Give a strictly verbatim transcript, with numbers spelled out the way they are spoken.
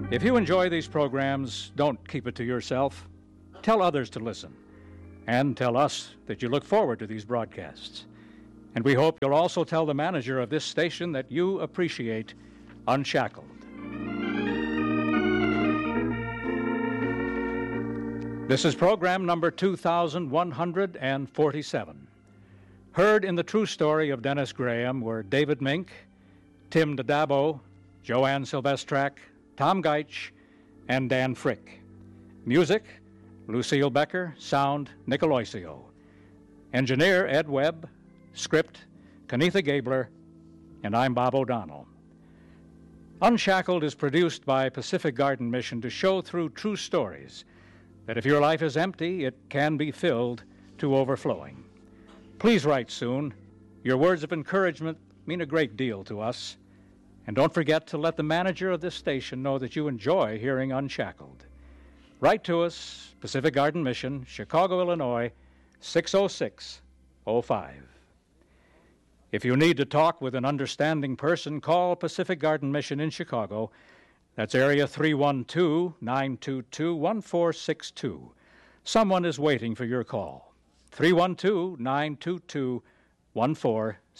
If you enjoy these programs, don't keep it to yourself. Tell others to listen. And tell us that you look forward to these broadcasts. And we hope you'll also tell the manager of this station that you appreciate Unshackled. This is program number two thousand one hundred forty-seven. Heard in the true story of Dennis Graham were David Mink, Tim DiDabo, Joanne Silvestrak, Tom Geitch, and Dan Frick. Music, Lucille Becker. Sound, Nick Aloisio. Engineer, Ed Webb. Script, Kenitha Gabler. And I'm Bob O'Donnell. Unshackled is produced by Pacific Garden Mission to show through true stories that if your life is empty, it can be filled to overflowing. Please write soon. Your words of encouragement mean a great deal to us. And don't forget to let the manager of this station know that you enjoy hearing Unshackled. Write to us, Pacific Garden Mission, Chicago, Illinois, six oh six oh five. If you need to talk with an understanding person, call Pacific Garden Mission in Chicago. That's area three one two, nine two two, one four six two. Someone is waiting for your call. three one two, nine two two, one four six two.